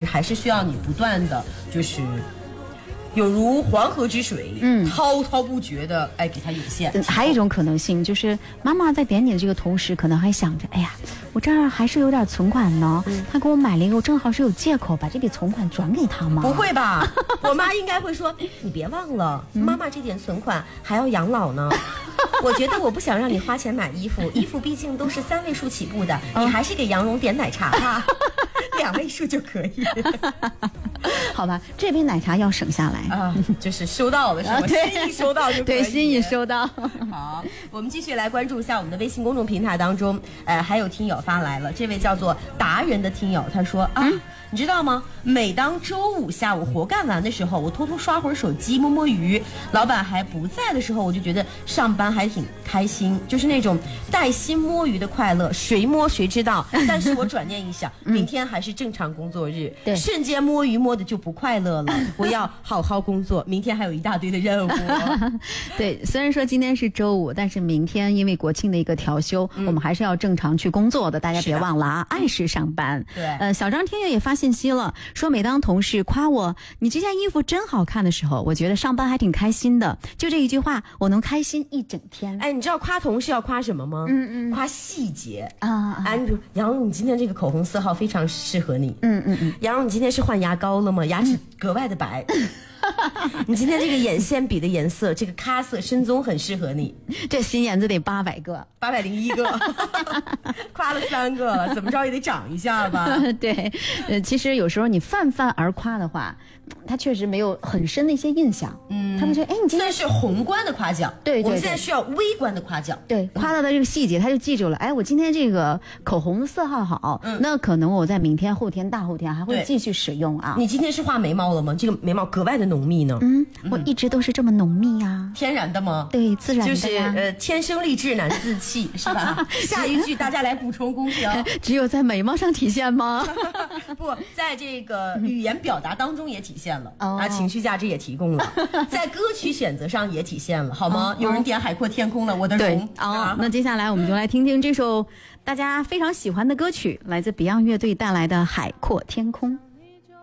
还是需要你不断的就是有如黄河之水，滔滔不绝的给它涌现。 还有一种可能性就是妈妈在点你的这个同时，可能还想着，哎呀，我这儿还是有点存款呢，他给我买了一个，我正好是有借口把这笔存款转给他吗？ 不会吧，我妈应该会说，你别忘了，妈妈这点存款还要养老呢。我觉得我不想让你花钱买衣服，衣服毕竟都是3位数起步的，你还是给杨蓉点奶茶吧，2位数就可以。 好吧，这杯奶茶要省下来啊，就是收到了是吗？心意收到就可以。 对，心意收到。 好，我们继续来关注一下我们的微信公众平台当中，还有听友发来了，这位叫做达人的听友，他说啊。你知道吗？每当周五下午活干完的时候，我偷偷刷会儿手机，摸摸鱼。老板还不在的时候，我就觉得上班还挺开心，就是那种带薪摸鱼的快乐，谁摸谁知道。但是我转念一想，明天还是正常工作日，瞬间摸鱼摸的就不快乐了。我要好好工作，明天还有一大堆的任务。 对，虽然说今天是周五，但是明天因为国庆的一个调休，我们还是要正常去工作的，大家别忘了啊，按时上班。 对， 小张听友也发信息了，说每当同事夸我你这件衣服真好看的时候，我觉得上班还挺开心的，就这一句话我能开心一整天。 你知道夸同事要夸什么吗？夸细节啊。 你比如杨蓉，你今天这个口红色号非常适合你。杨蓉，你今天是换牙膏了吗？牙齿格外的白。你今天这个眼线笔的颜色，这个咖色深棕很适合你。 这心眼子得800个 ，801个，夸了3个了，怎么着也得涨一下吧？ 对，其实有时候你泛泛而夸的话，他确实没有很深的一些印象。他们说，你今天是宏观的夸奖， 对， 我们现在需要微观的夸奖。 对，夸到的这个细节，他就记住了。我今天这个口红的色号好，那可能我在明天、后天、大后天还会继续使用啊。 你今天是画眉毛了吗？这个眉毛格外的浓密呢。 我一直都是这么浓密啊。 天然的吗？ 对，自然的。 就是天生丽质难自弃，是吧？下一句大家来补充公屏。 只有在眉毛上体现吗？ 不在这个语言表达当中也体现了情绪价值也提供了，在歌曲选择上也体现了，好吗？有人点海阔天空了，我的容。 那接下来我们就来听听这首大家非常喜欢的歌曲，来自 Beyond 乐队带来的《海阔天空》。